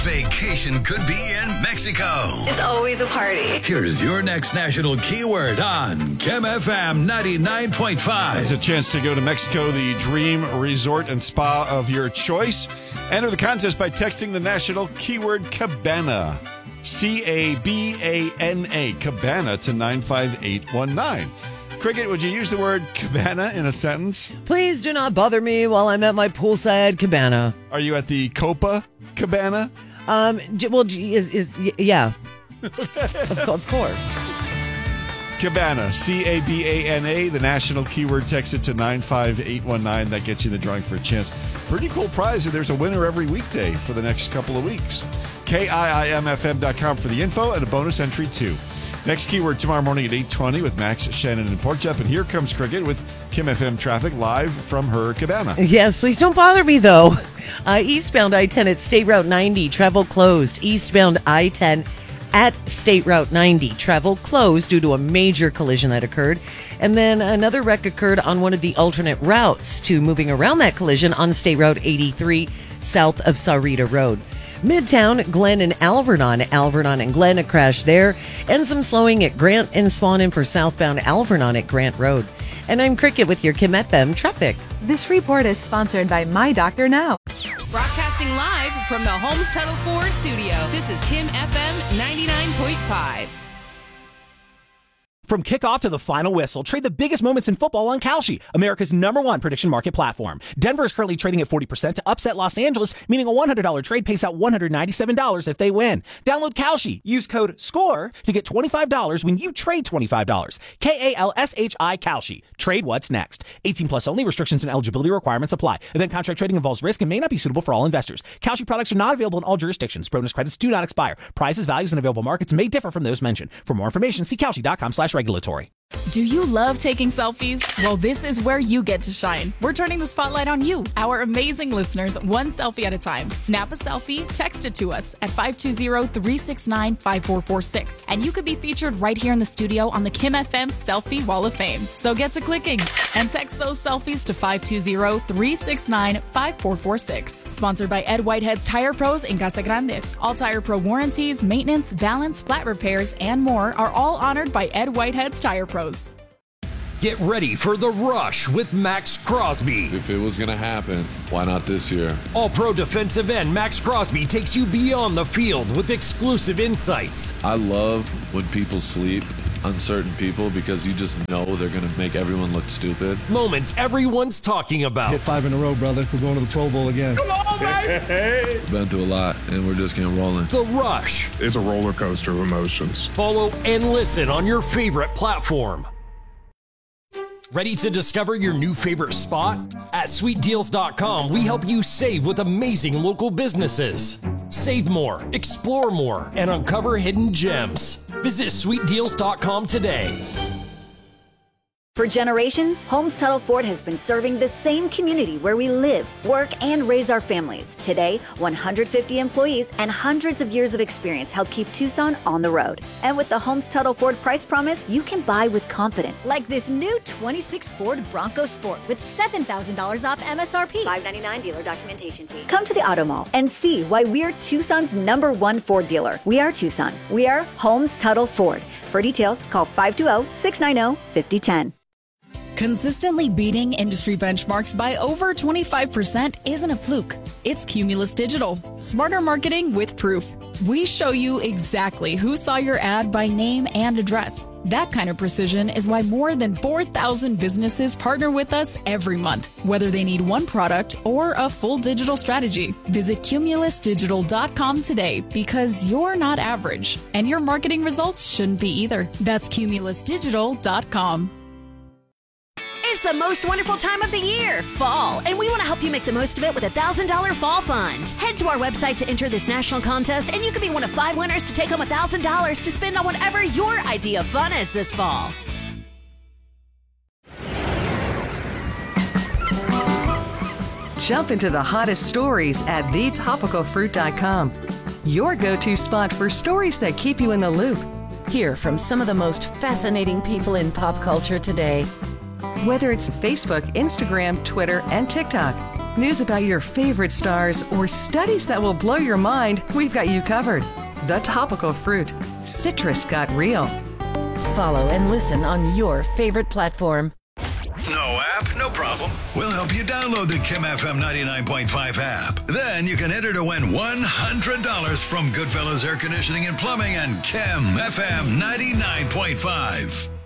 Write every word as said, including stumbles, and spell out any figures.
Vacation could be in Mexico. It's always a party. Here's your next national keyword on Kim F M ninety-nine point five. It's a chance to go to Mexico, the dream resort and spa of your choice. Enter the contest by texting the national keyword Cabana. C A B A N A. Cabana to nine five eight one nine. Cricket, would you use the word cabana in a sentence? Please do not bother me while I'm at my poolside cabana. Are you at the Copa Cabana? Um, j- well, j- is, is y- yeah, of, co- of course. Cabana, C A B A N A, the national keyword. Text it to nine five eight one nine. That gets you the drawing for a chance. Pretty cool prize, and there's a winner every weekday for the next couple of weeks. K I I M F M dot com for the info and a bonus entry, too. Next keyword tomorrow morning at eight twenty with Max, Shannon, and Porchep. And here comes Cricket with Kim F M traffic live from her cabana. Yes, please don't bother me, though. Uh, eastbound I ten at State Route ninety, travel closed. Eastbound I ten at State Route ninety, travel closed due to a major collision that occurred. And then another wreck occurred on one of the alternate routes to moving around that collision on State Route eighty-three, south of Sahuarita Road. Midtown, Glen and Alvernon. Alvernon and Glen, a crash there. And some slowing at Grant and Swanton for southbound Alvernon at Grant Road. And I'm Cricket with your Kim F M traffic. This report is sponsored by My Doctor Now. Broadcasting live from the Holmes Tuttle Ford studio. This is Kim F M ninety-nine point five. From kickoff to the final whistle, trade the biggest moments in football on Kalshi, America's number one prediction market platform. Denver is currently trading at forty percent to upset Los Angeles, meaning a one hundred dollars trade pays out one hundred ninety-seven dollars if they win. Download Kalshi. Use code SCORE to get twenty-five dollars when you trade twenty-five dollars. K A L S H I Kalshi. Trade what's next. eighteen plus only. Restrictions and eligibility requirements apply. Event contract trading involves risk and may not be suitable for all investors. Kalshi products are not available in all jurisdictions. Bonus credits do not expire. Prices, values, and available markets may differ from those mentioned. For more information, see Kalshi.com slash regulatory. Do you love taking selfies? Well, this is where you get to shine. We're turning the spotlight on you, our amazing listeners, one selfie at a time. Snap a selfie, text it to us at five two zero, three six nine, five four four six, and you could be featured right here in the studio on the Kim F M Selfie Wall of Fame. So get to clicking and text those selfies to five two zero, three six nine, five four four six. Sponsored by Ed Whitehead's Tire Pros in Casa Grande. All Tire Pro warranties, maintenance, balance, flat repairs, and more are all honored by Ed Whitehead's Tire Pros. Get ready for The Rush with Max Crosby. If it was going to happen, why not this year? All-pro defensive end Max Crosby takes you beyond the field with exclusive insights. I love when people sleep on certain people because you just know they're going to make everyone look stupid. Moments everyone's talking about. Hit five in a row, brother. We're going to the Pro Bowl again. Come on, baby! Been through a lot, and we're just getting rolling. The Rush. It's a roller coaster of emotions. Follow and listen on your favorite platform. Ready to discover your new favorite spot? At sweet deals dot com, we help you save with amazing local businesses. Save more, explore more, and uncover hidden gems. Visit sweet deals dot com today. For generations, Holmes Tuttle Ford has been serving the same community where we live, work, and raise our families. Today, one hundred fifty employees and hundreds of years of experience help keep Tucson on the road. And with the Holmes Tuttle Ford price promise, you can buy with confidence. Like this new twenty-six Ford Bronco Sport with seven thousand dollars off M S R P. five ninety-nine dealer documentation fee. Come to the Auto Mall and see why we're Tucson's number one Ford dealer. We are Tucson. We are Holmes Tuttle Ford. For details, call five two zero, six nine zero, five zero one zero. Consistently beating industry benchmarks by over twenty-five percent isn't a fluke. It's Cumulus Digital. Smarter marketing with proof. We show you exactly who saw your ad by name and address. That kind of precision is why more than four thousand businesses partner with us every month, whether they need one product or a full digital strategy. Visit cumulus digital dot com today because you're not average, and your marketing results shouldn't be either. That's cumulus digital dot com. It's the most wonderful time of the year, fall, and we want to help you make the most of it with a one thousand dollars Fall Fund. Head to our website to enter this national contest, and you could be one of five winners to take home one thousand dollars to spend on whatever your idea of fun is this fall. Jump into the hottest stories at the topical fruit dot com. Your go-to spot for stories that keep you in the loop. Hear from some of the most fascinating people in pop culture today. Whether it's Facebook, Instagram, Twitter, and TikTok, News about your favorite stars, or studies that will blow your mind, we've got you covered. The Topical Fruit. Citrus got real. Follow and listen on your favorite platform. No app? No problem. We'll help you download the Kim F M ninety-nine point five app. Then you can enter to win one hundred dollars from Goodfellas Air Conditioning and Plumbing and Kim F M ninety-nine point five.